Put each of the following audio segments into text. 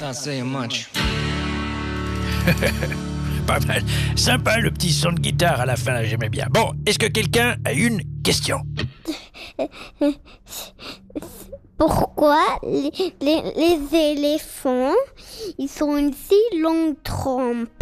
not saying much. Pas mal. Sympa le petit son de guitare à la fin, là, j'aimais bien. Bon, est-ce que quelqu'un a une question? Pourquoi les éléphants, ils ont une si longue trompe?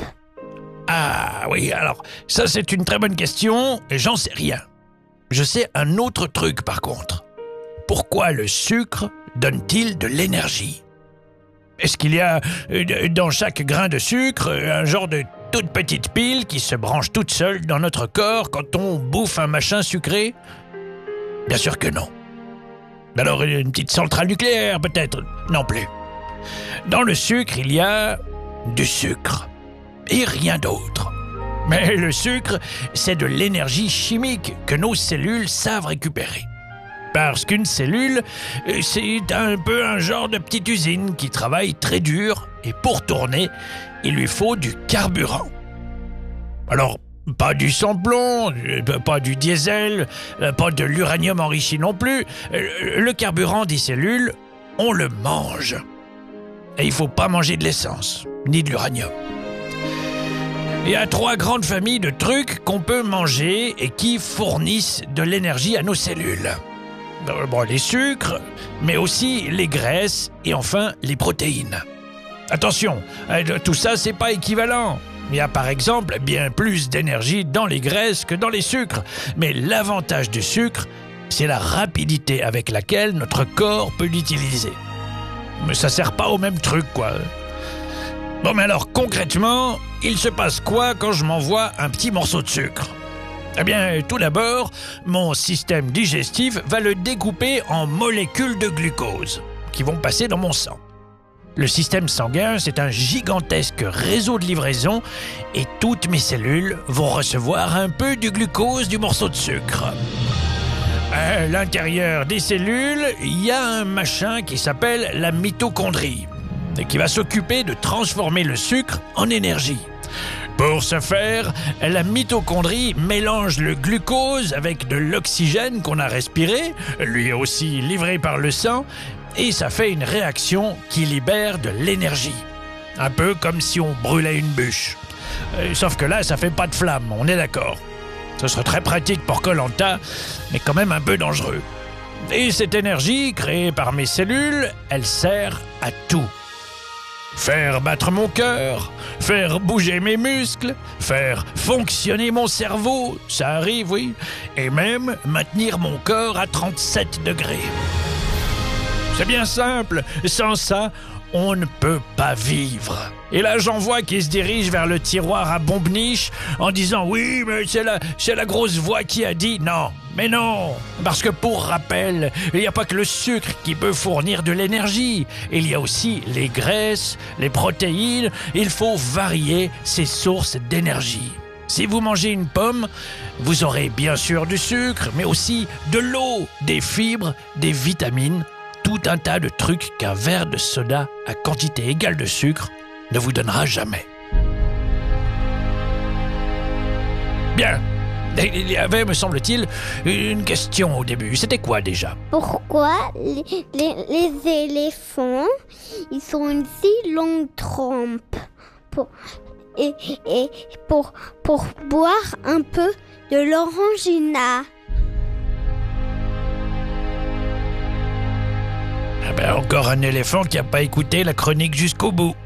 Ah oui, alors, ça c'est une très bonne question, et j'en sais rien. Je sais un autre truc par contre. Pourquoi le sucre donne-t-il de l'énergie? Est-ce qu'il y a dans chaque grain de sucre un genre de toute petite pile qui se branche toute seule dans notre corps quand on bouffe un machin sucré? Bien sûr que non. Alors une petite centrale nucléaire peut-être? Non plus. Dans le sucre, il y a du sucre et rien d'autre. Mais le sucre, c'est de l'énergie chimique que nos cellules savent récupérer. Parce qu'une cellule, c'est un peu un genre de petite usine qui travaille très dur et pour tourner, il lui faut du carburant. Alors, pas du sans-plomb, pas du diesel, pas de l'uranium enrichi non plus. Le carburant des cellules, on le mange. Et il faut pas manger de l'essence, ni de l'uranium. Il y a 3 grandes familles de trucs qu'on peut manger et qui fournissent de l'énergie à nos cellules. Bon, les sucres, mais aussi les graisses et enfin les protéines. Attention, tout ça c'est pas équivalent. Il y a par exemple bien plus d'énergie dans les graisses que dans les sucres. Mais l'avantage du sucre, c'est la rapidité avec laquelle notre corps peut l'utiliser. Mais ça sert pas au même truc, quoi. Bon, mais alors concrètement, il se passe quoi quand je m'envoie un petit morceau de sucre? Eh bien, tout d'abord, mon système digestif va le découper en molécules de glucose qui vont passer dans mon sang. Le système sanguin, c'est un gigantesque réseau de livraison et toutes mes cellules vont recevoir un peu du glucose du morceau de sucre. À l'intérieur des cellules, il y a un machin qui s'appelle la mitochondrie et qui va s'occuper de transformer le sucre en énergie. Pour ce faire, la mitochondrie mélange le glucose avec de l'oxygène qu'on a respiré, lui aussi livré par le sang, et ça fait une réaction qui libère de l'énergie. Un peu comme si on brûlait une bûche. Sauf que là, ça fait pas de flamme, on est d'accord. Ce serait très pratique pour Koh-Lanta, mais quand même un peu dangereux. Et cette énergie, créée par mes cellules, elle sert à tout. Faire battre mon cœur, faire bouger mes muscles, faire fonctionner mon cerveau, ça arrive, oui, et même maintenir mon corps à 37 degrés. C'est bien simple, sans ça, on ne peut pas vivre. Et là, j'en vois qui se dirigent vers le tiroir à bombe-niche en disant « Oui, mais c'est la grosse voix qui a dit non ». Mais non, parce que pour rappel, il n'y a pas que le sucre qui peut fournir de l'énergie. Il y a aussi les graisses, les protéines. Il faut varier ces sources d'énergie. Si vous mangez une pomme, vous aurez bien sûr du sucre, mais aussi de l'eau, des fibres, des vitamines, tout un tas de trucs qu'un verre de soda à quantité égale de sucre ne vous donnera jamais. Bien. Il y avait, me semble-t-il, une question au début. C'était quoi déjà? Pourquoi les éléphants, ils ont une si longue trompe pour boire un peu de l'orangina? Ah ben, encore un éléphant qui n'a pas écouté la chronique jusqu'au bout.